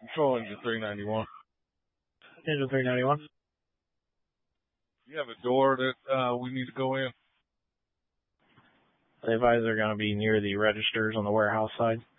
Control engine 391. Engine 391. You have a door that we need to go in? They advise they're going to be near the registers on the warehouse side.